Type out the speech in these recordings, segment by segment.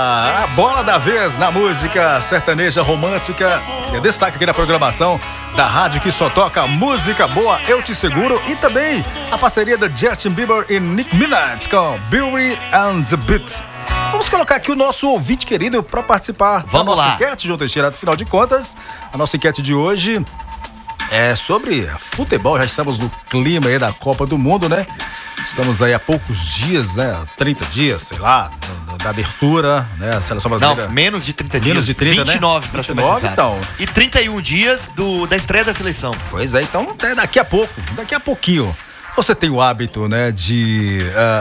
A bola da vez na música sertaneja romântica é destaque aqui na programação da rádio que só toca música boa, eu te seguro. E também a parceria da Justin Bieber e Nicki Minaj com Beauty and the Beat. Vamos colocar aqui o nosso ouvinte querido para participar da nossa enquete, João Teixeira. Afinal de contas, a nossa enquete de hoje é sobre futebol. Já estamos no clima aí da Copa do Mundo, né? Estamos aí há poucos dias, né? 30 dias, sei lá, da abertura, né? A seleção brasileira. Não, menos de 30 dias. Menos de 30, 29, né? pra ser mais exato. Então. E 31 dias da estreia da seleção. Pois é, então daqui a pouco, daqui a pouquinho. Você tem o hábito, né, de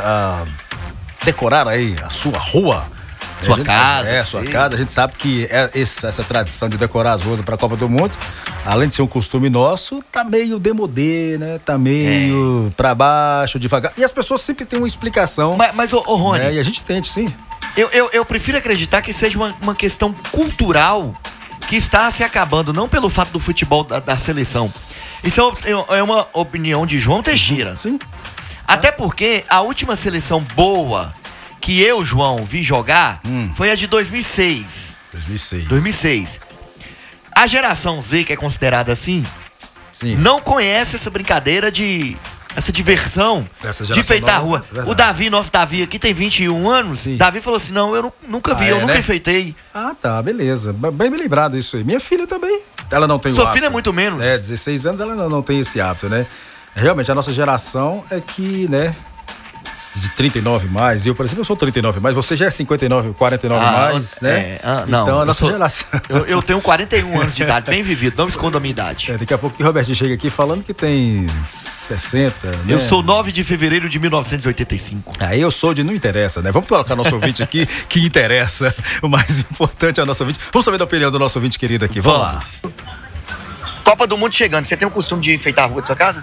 decorar aí a sua rua. Sua casa. Sua casa. A gente sabe que essa tradição de decorar as ruas para a Copa do Mundo, além de ser um costume nosso, tá meio demodê, né? Tá meio pra baixo, devagar. E as pessoas sempre têm uma explicação. Mas ô Rony... E a gente entende, sim. Eu prefiro acreditar que seja uma questão cultural que está se acabando, não pelo fato do futebol da seleção. Isso é uma opinião de João Teixeira. Sim. Até porque a última seleção boa que eu, João, vi jogar foi a de 2006. 2006. A geração Z, que é considerada assim, sim, não conhece essa brincadeira essa diversão de enfeitar a rua. O Davi, nosso Davi aqui, tem 21 anos. Sim. Davi falou assim, não, eu nunca vi, eu nunca enfeitei. Ah, tá, beleza. Bem me lembrado isso aí. Minha filha também, ela não tem o hábito. Sua filha é muito menos. 16 anos, ela não tem esse hábito, né? Realmente, a nossa geração é que, né, de 39 mais, eu, por exemplo, eu sou 39 mais, você já é 59, 49 mais, né? Não, então a nossa geração. Eu tenho 41 anos de idade, bem vivido, não me escondo a minha idade. Daqui a pouco o Robertinho chega aqui falando que tem 60, né? Eu sou 9 de fevereiro de 1985. Aí eu sou de não interessa, né? Vamos colocar nosso ouvinte aqui, que interessa. O mais importante é o nosso ouvinte. Vamos saber da opinião do nosso ouvinte querido aqui. Vamos lá. Copa do Mundo chegando, você tem o costume de enfeitar a rua de sua casa?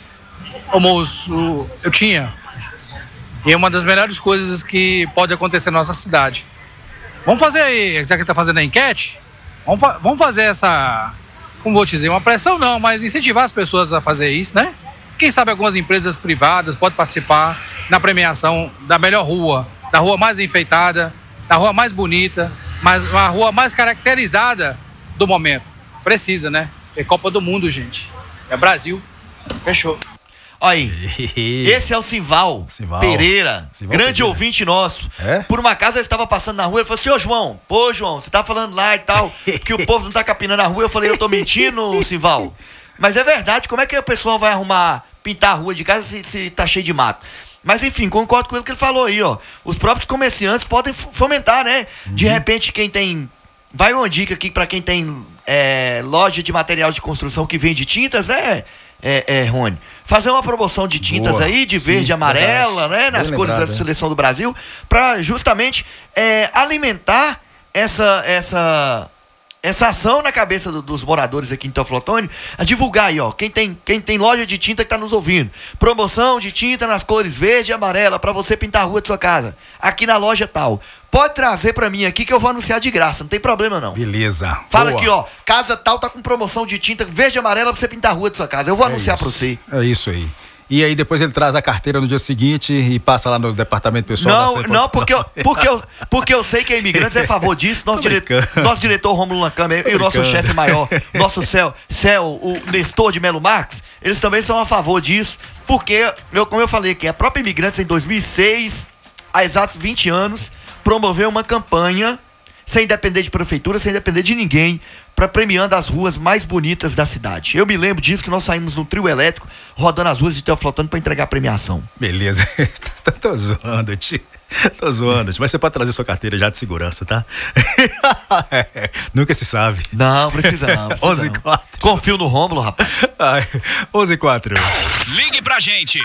Ô moço, eu tinha. E é uma das melhores coisas que pode acontecer na nossa cidade. Vamos fazer aí, já que tá fazendo a enquete, vamos fazer essa, como vou te dizer, uma pressão não, mas incentivar as pessoas a fazer isso, né? Quem sabe algumas empresas privadas podem participar na premiação da melhor rua, da rua mais enfeitada, da rua mais bonita, mas uma rua mais caracterizada do momento. Precisa, né? É Copa do Mundo, gente. É Brasil. Fechou. Aí, esse é o Simval Pereira, grande ouvinte nosso. Por uma casa eu estava passando na rua, ele falou assim, ô João, você tá falando lá e tal, que o povo não tá capinando a rua. Eu falei, eu tô mentindo, Simval. Mas é verdade, como é que o pessoal vai pintar a rua de casa se tá cheio de mato? Mas enfim, concordo com ele que ele falou aí, ó. Os próprios comerciantes podem fomentar, né? De repente, quem tem... Vai uma dica aqui pra quem tem loja de material de construção que vende tintas, né, Rony? Fazer uma promoção de tintas aí, de verde e amarela, né? Nas cores da seleção do Brasil, para justamente alimentar essa ação na cabeça dos moradores aqui em Teoflotone, a divulgar aí, ó. Quem tem loja de tinta que tá nos ouvindo, promoção de tinta nas cores verde e amarela para você pintar a rua de sua casa, aqui na loja tal. Pode trazer pra mim aqui que eu vou anunciar de graça, não tem problema não. Beleza. Fala aqui, ó, casa tal tá com promoção de tinta verde e amarela pra você pintar a rua de sua casa. Eu vou anunciar pra você. É isso aí. E aí depois ele traz a carteira no dia seguinte e passa lá no departamento pessoal. Não, porque eu sei que a Imigrantes é a favor disso. Nosso diretor Rômulo Lancama e o nosso chefe maior, nosso o Nestor de Melo Marques, eles também são a favor disso, porque, como eu falei aqui, a própria Imigrantes em 2006, há exatos 20 anos, promoveu uma campanha, sem depender de prefeitura, sem depender de ninguém, para premiando as ruas mais bonitas da cidade. Eu me lembro disso, que nós saímos num trio elétrico, rodando as ruas de Teoflotone para entregar a premiação. Beleza. Tô zoando, tio. Mas você pode trazer sua carteira já de segurança, tá? Nunca se sabe. Não, precisa não. 11:04. Confio no Rômulo, rapaz. 11:04. Ligue pra gente.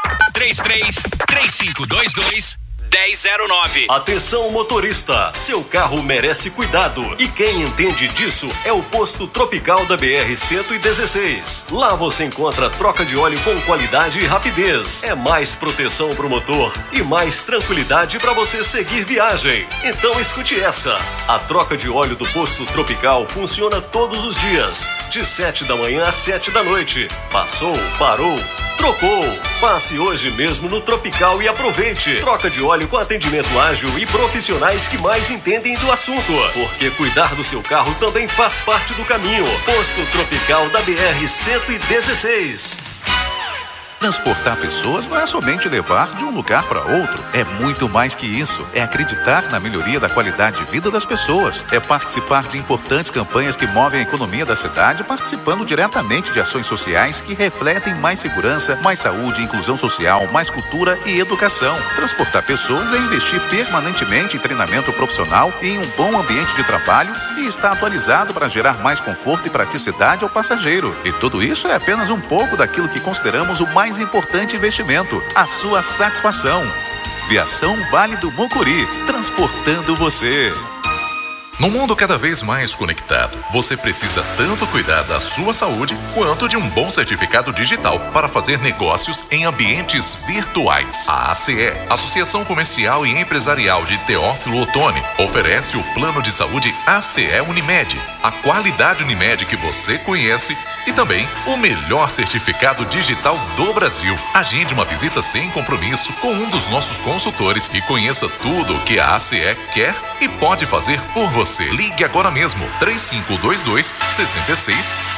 33-3522-1009. Atenção, motorista, seu carro merece cuidado e quem entende disso é o Posto Tropical da BR-116. Lá você encontra troca de óleo com qualidade e rapidez. É mais proteção pro motor e mais tranquilidade para você seguir viagem. Então escute essa. A troca de óleo do Posto Tropical funciona todos os dias, de 7 da manhã às 7 da noite. Passou, parou, trocou. Passe hoje mesmo no Tropical e aproveite. Troca de óleo óleo com atendimento ágil e profissionais que mais entendem do assunto. Porque cuidar do seu carro também faz parte do caminho. Posto Tropical da BR-116. Transportar pessoas não é somente levar de um lugar para outro. É muito mais que isso. É acreditar na melhoria da qualidade de vida das pessoas. É participar de importantes campanhas que movem a economia da cidade, participando diretamente de ações sociais que refletem mais segurança, mais saúde, inclusão social, mais cultura e educação. Transportar pessoas é investir permanentemente em treinamento profissional e em um bom ambiente de trabalho e estar atualizado para gerar mais conforto e praticidade ao passageiro. E tudo isso é apenas um pouco daquilo que consideramos o mais importante investimento, a sua satisfação. Viação Vale do Mucuri, transportando você. No mundo cada vez mais conectado, você precisa tanto cuidar da sua saúde quanto de um bom certificado digital para fazer negócios em ambientes virtuais. A ACE, Associação Comercial e Empresarial de Teófilo Otoni, oferece o plano de saúde ACE Unimed, a qualidade Unimed que você conhece e também o melhor certificado digital do Brasil. Agende uma visita sem compromisso com um dos nossos consultores e conheça tudo o que a ACE quer e pode fazer por você. Ligue agora mesmo, 3522-66